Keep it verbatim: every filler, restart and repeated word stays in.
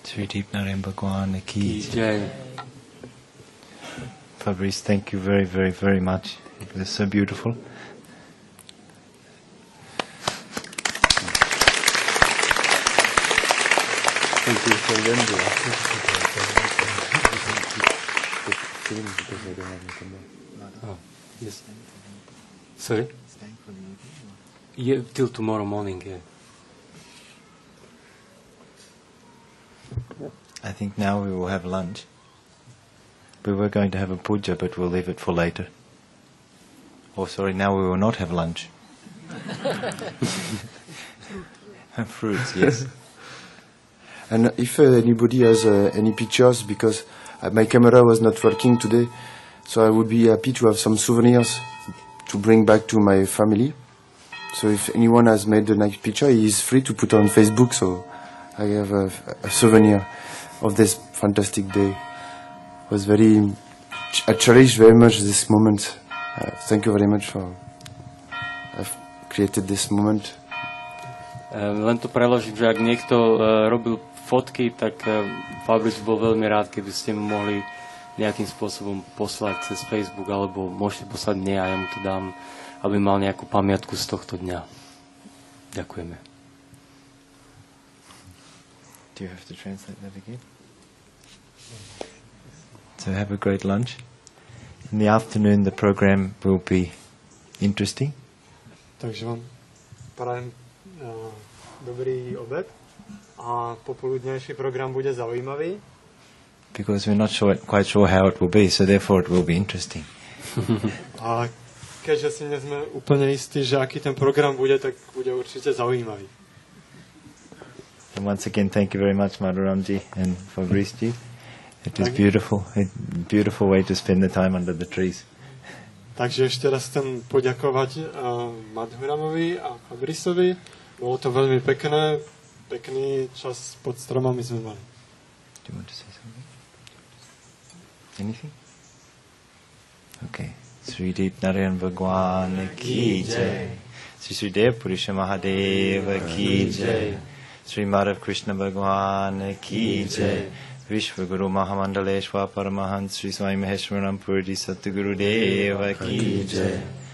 Sri Deep Narayan Bhagwan Ki Jai. Fabrice, thank you very, very, very much. It was so beautiful. Thank you for oh, yes. Sorry? Yeah, till tomorrow morning, yeah. I think now we will have lunch. We were going to have a puja, but we'll leave it for later. Oh, sorry, now we will not have lunch. Fruits, yes. And if uh, anybody has uh, any pictures, because uh, my camera was not working today, so I would be happy to have some souvenirs to bring back to my family. So if anyone has made a nice picture, he is free to put on Facebook, so I have a, a souvenir of this fantastic day. It was very, I cherish very much this moment. Uh, thank you very much for I've created this moment. Uh, len to preložím, že ak niekto uh, robil fotky, tak uh, Fabrice bol veľmi rád, keby ste mu mohli nejakým spôsobom poslať cez Facebook, alebo môžete poslať mne a ja mu to dám, aby mal nejakú pamiatku z tohto dňa. Ďakujeme. Do you have to translate that again? So have a great lunch. In the afternoon the program will be interesting. Takže vám prajem uh, dobrý obed a popoludnejší program bude zaujímavý. Because we're not sure, quite sure how it will be, so therefore it will be interesting. A keďže si nie sme úplne istí, že aký ten program bude, tak bude určite zaujímavý. And once again, thank you very much, Madhuramji and Fabrice-ji. It was beautiful, a beautiful way to spend the time under the trees. Takže ešte raz chcem poďakovať uh, Madhuramovi a Fabriceovi. Bolo to veľmi pekné, pekný čas pod stromami sme mali. Do you want to say something? Anything? Okay. Sri Deep Narayan Bhagwan Ki Jai. Sri Sri Dev Purusha Mahadeva Ki Jai. Sri Madhav Krishna Bhagwan Ki Jai. Vishwa Guru Mahamandaleshwa Paramahans Sri Swami Maheshwaram Purdi Satguru Deva Ki Jai.